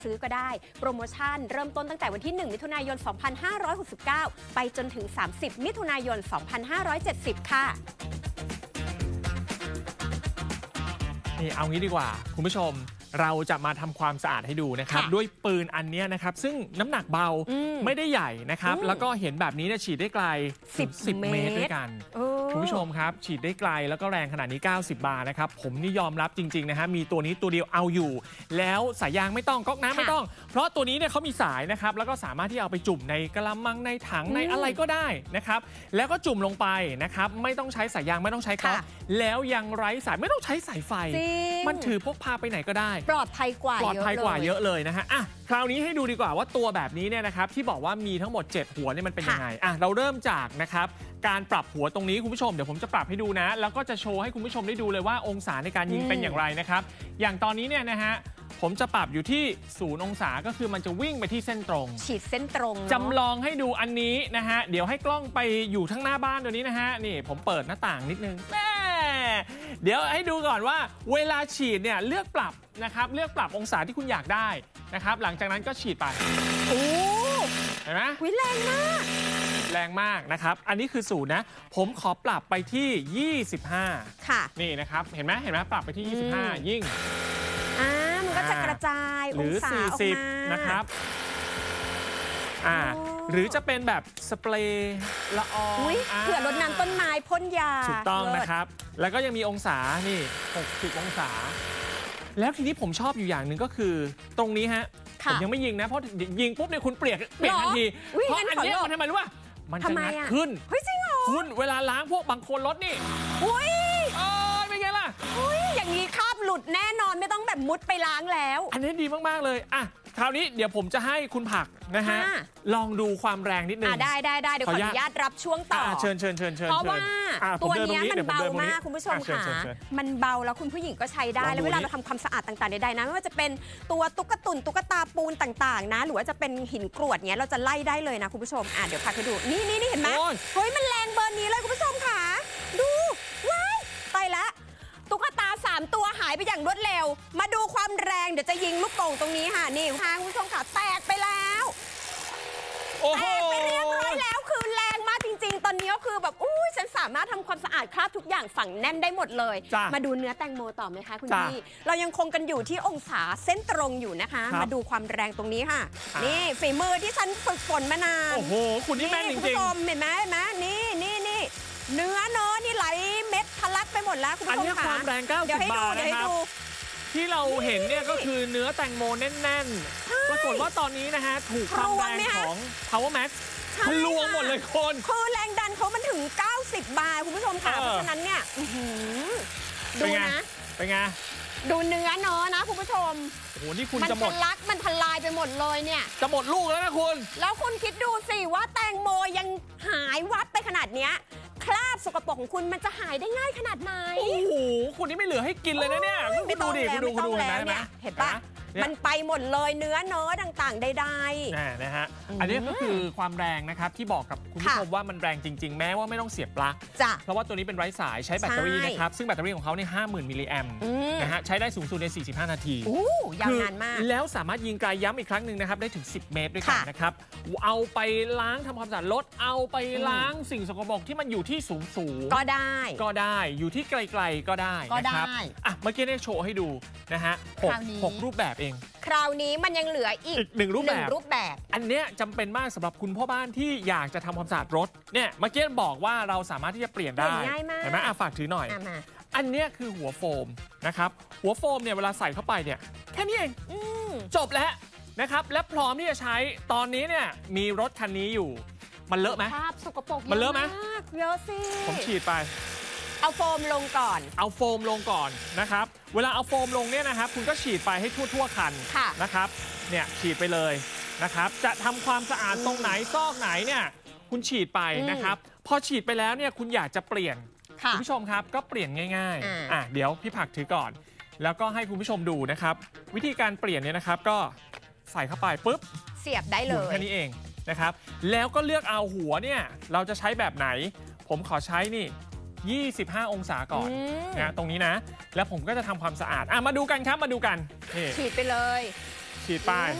ซื้อก็ได้โปรโมชั่นเริ่มต้นตั้งแต่วันที่1มิถุนายน2569ไปจนถึง30มิถุนายน2570ค่ะนี่เอางี้ดีกว่าคุณผู้ชมเราจะมาทำความสะอาดให้ดูนะครับด้วยปืนอันนี้นะครับซึ่งน้ำหนักเบาไม่ได้ใหญ่นะครับแล้วก็เห็นแบบนี้ฉีดได้ไกล10 เมตรด้วยกันคุณผู้ชมครับฉีดได้ไกลแล้วก็แรงขนาดนี้90 บาทนะครับผมนี่ยอมรับจริงๆนะฮะมีตัวนี้ตัวเดียวเอาอยู่แล้วสายยางไม่ต้องก๊อกน้ำไม่ต้องเพราะตัวนี้เนี่ยเขามีสายนะครับแล้วก็สามารถที่เอาไปจุ่มในกระมังในถังในอะไรก็ได้นะครับแล้วก็จุ่มลงไปนะครับไม่ต้องใช้สายยางไม่ต้องใช้ก๊อกแล้วยังไร้สายไม่ต้องใช้สายไฟมันถือพกพาไปไหนก็ได้ปลอดภัยกว่าเยอะเลยนะฮะอ่ะคราวนี้ให้ดูดีกว่าว่าตัวแบบนี้เนี่ยนะครับที่บอกว่ามีทั้งหมด7หัวเนี่ยมันเป็นยังไงอ่ะเราเริ่มจากนะครับการปรับหัวตรงนี้คุณผู้ชมเดี๋ยวผมจะปรับให้ดูนะแล้วก็จะโชว์ให้คุณผู้ชมได้ดูเลยว่าองศาในการยิงเป็นอย่างไรนะครับอย่างตอนนี้เนี่ยนะฮะผมจะปรับอยู่ที่0 องศาก็คือมันจะวิ่งไปที่เส้นตรงฉีดเส้นตรงจำลองให้ดูอันนี้นะฮะเดี๋ยวให้กล้องไปอยู่ทั้งหน้าบ้านตัวนี้นะฮะนี่ผมเปิดหน้าต่างนิดนึงเดี๋ยวให้ดูก่อนว่าเวลาฉีดเนี่ยเลือกปรับนะครับเลือกปรับองศาที่คุณอยากได้นะครับหลังจากนั้นก็ฉีดไปโอ้เห็นไหมแรงมากนะครับอันนี้คือ0นะผมขอปรับไปที่25 ค่ะนี่นะครับเห็นไหมปรับไปที่25ยิ่งมันก็จะกระจายองศาออกมานะครับหรือจะเป็นแบบสเปรย์ละอองเผื่อรดน้ำต้นไม้พ่นยาถูกต้องนะครับแล้วก็ยังมีองศานี่60 องศาแล้วทีนี้ผมชอบอยู่อย่างหนึ่งก็คือตรงนี้ฮะผมยังไม่ยิงนะเพราะยิงปุ๊บเนี่ยคุณเปลี่ยนทันทีเพราะอันนี้มันทำไมรู้ป่ะมันจะงัดขึ้นจริงเหรอคุณเวลาล้างพวกบางคนรถนี่เป็นไงล่ะอย่างนี้คราบหลุดแน่นอนไม่ต้องแบบมุดไปล้างแล้วอันนี้ดีมากๆเลยอ่ะคราวนี้เดี๋ยวผมจะให้คุณผักนะฮะลองดูความแรงนิดนึงได้เดี๋ยวขออนุญาตรับช่วงต่อเชิญเพราะว่าตัวนี้มันเบามากคุณผู้ชมค่ะมันเบาแล้วคุณผู้หญิงก็ใช้ได้แล้วเวลาเราทำความสะอาดต่างๆใดๆนะไม่ว่าจะเป็นตัวตุ๊กตาปูนต่างๆนะหรือว่าจะเป็นหินกรวดเนี้ยเราจะไล่ได้เลยนะคุณผู้ชมเดี๋ยวพาไปดูนี่เห็นไหมเฮ้ยมันแรงเบอร์นี้เลยคุณผู้ชมค่ะดูว้ายไปละตุ๊กตา3 ตัวหายไปอย่างรวดเร็วมาดูความแรงเดี๋ยวจะยิงลูกโป่งตรงนี้ค่ะนี่ค่ะคุณผู้ชมค่ะแตกไปแล้วแตกไปเรียบร้อยแล้วคือแรงมากจริงๆตอนนี้ก็คือแบบฉันสามารถทำความสะอาดคราบทุกอย่างฝังแน่นได้หมดเลยมาดูเนื้อแตงโมต่อไหมคะคุณพี่เรายังคงกันอยู่ที่องศาเส้นตรงอยู่นะคะมาดูความแรงตรงนี้ค่ะนี่ฝีมือที่ฉันฝึกฝนมานานโอ้โหคุณนี่แม่นจริงๆคุณผู้ชมเห็นไหมนี่เนื้อนี่ไหลเม็ดทะลักไปหมดแล้วคุณผู้ชมค่ะอันนี้ความแรง90 บาทนะครับที่เราเห็นเนี่ยก็คือเนื้อแตงโมแน่นๆปรากฏว่าตอนนี้นะฮะถูกความแรงของ Power Max ทะลวงหมดเลยคนคือแรงดันเขามันถึง90 บาทคุณผู้ชมค่ะเพราะฉะนั้นเนี่ยดูนะเป็นไงดูเนื้อนะคุณผู้ชมโอ้โหนี่คุณจะหมดมันทลายไปหมดเลยเนี่ยจะหมดลูกแล้วนะคุณแล้วคุณคิดดูสิว่าแตงโมยังหายวับไปขนาดเนี้ยคราบสกปรกของคุณมันจะหายได้ง่ายขนาดไหนโอ้โหคุณนี่ไม่เหลือให้กินเลยนะเนี่ยคุณดูดิคุณดูเห็นปะมันไปหมดเลยเนื้อต่างๆใดๆนะฮะอันนี้ก็คือความแรงนะครับที่บอกกับคุณผู้ชมว่ามันแรงจริงๆแม้ว่าไม่ต้องเสียบปลั๊กเพราะว่าตัวนี้เป็นไร้สายใช้แบตเตอรี่นะครับซึ่งแบตเตอรี่ของเขาเนี่ย50,000 มิลลิแอมป์นะฮะใช้ได้สูงสุดใน45 นาทียาวนานมากแล้วสามารถยิงไกลย้ำอีกครั้งหนึ่งนะครับได้ถึง10 เมตรด้วยกันนะครับเอาไปล้างทำความสะอาดรถเอาไปล้างสิ่งสกปรกที่มันอยู่ที่สูงก็ได้อยู่ที่ไกลๆก็ได้นะครับเมื่อกี้ได้โชว์ให้ดูนะฮะ6 รูปแบบเองคราวนี้มันยังเหลืออีก 1 รูปแบบอันเนี้ยจำเป็นมากสำหรับคุณพ่อบ้านที่อยากจะทำความสะอาดรถเนี่ยเมื่อกี้บอกว่าเราสามารถที่จะเปลี่ยนได้เห็นไหมฝากถือหน่อยอันเนี้ยคือหัวโฟมนะครับหัวโฟมเนี่ยเวลาใส่เข้าไปเนี่ยแค่นี้เองจบแล้วนะครับและพร้อมที่จะใช้ตอนนี้เนี่ยมีรถคันนี้อยู่มันเลอะไหมสกปรกมันเลอะไหมเยอะสิผมฉีดไปเอาโฟมลงก่อนนะครับเวลาเอาโฟมลงเนี่ยนะครับคุณก็ฉีดไปให้ทั่วคันนะครับเนี่ยฉีดไปเลยนะครับจะทำความสะอาดตรงไหนซอกไหนเนี่ยคุณฉีดไปนะครับพอฉีดไปแล้วเนี่ยคุณอยากจะเปลี่ยนคุณผู้ชมครับก็เปลี่ยนง่ายๆเดี๋ยวพี่ผักถือก่อนแล้วก็ให้คุณผู้ชมดูนะครับวิธีการเปลี่ยนเนี่ยนะครับก็ใส่เข้าไปปุ๊บเสียบได้เลยแค่นี้เองนะครับแล้วก็เลือกเอาหัวเนี่ยเราจะใช้แบบไหนผมขอใช้นี่25 องศาก่อนนะตรงนี้นะแล้วผมก็จะทำความสะอาดมาดูกันครับมาดูกันฉีดไปเลยฉีฉีดไป